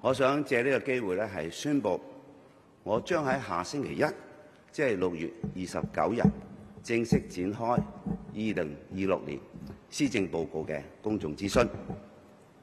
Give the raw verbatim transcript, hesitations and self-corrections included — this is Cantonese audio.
我想借呢個機會咧，係宣布我將喺下星期一，即係六月二十九日，正式展開二零二六年施政報告嘅公眾諮詢。